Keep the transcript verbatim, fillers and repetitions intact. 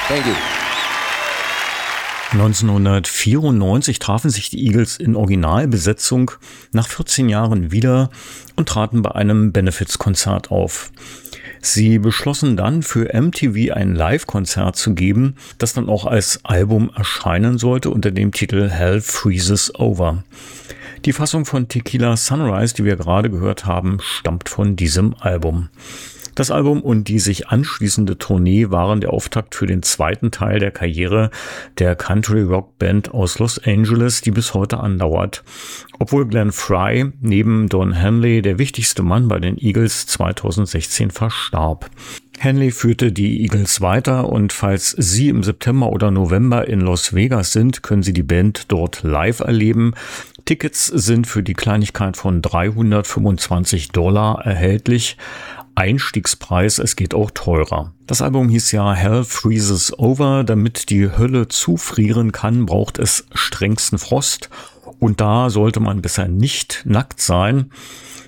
Thank you. neunzehnhundertvierundneunzig trafen sich die Eagles in Originalbesetzung nach vierzehn Jahren wieder und traten bei einem Benefizkonzert auf. Sie beschlossen dann für M T V ein Live-Konzert zu geben, das dann auch als Album erscheinen sollte unter dem Titel Hell Freezes Over. Die Fassung von Tequila Sunrise, die wir gerade gehört haben, stammt von diesem Album. Das Album und die sich anschließende Tournee waren der Auftakt für den zweiten Teil der Karriere der Country-Rock-Band aus Los Angeles, die bis heute andauert. Obwohl Glenn Frey neben Don Henley der wichtigste Mann bei den Eagles zweitausendsechzehn verstarb. Henley führte die Eagles weiter und falls Sie im September oder November in Las Vegas sind, können Sie die Band dort live erleben. Tickets sind für die Kleinigkeit von dreihundertfünfundzwanzig Dollar erhältlich. Einstiegspreis, es geht auch teurer. Das Album hieß ja Hell Freezes Over. Damit die Hölle zufrieren kann, braucht es strengsten Frost. Und da sollte man besser nicht nackt sein.